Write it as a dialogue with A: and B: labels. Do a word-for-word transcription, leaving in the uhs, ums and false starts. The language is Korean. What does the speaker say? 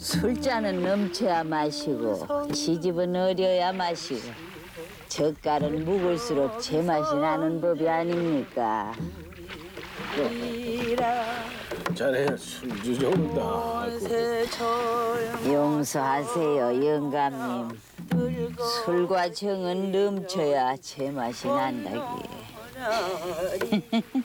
A: 술잔은 넘쳐야 마시고 시집은 어려야 마시고 젓갈은 묵을수록 제맛이 나는 법이 아닙니까?
B: 자네 술주 좋다.
A: 용서하세요 영감님. 술과 정은 넘쳐야 제맛이 난다기에.